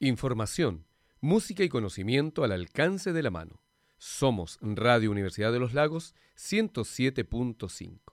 Información, música y conocimiento al alcance de la mano. Somos Radio Universidad de los Lagos 107.5.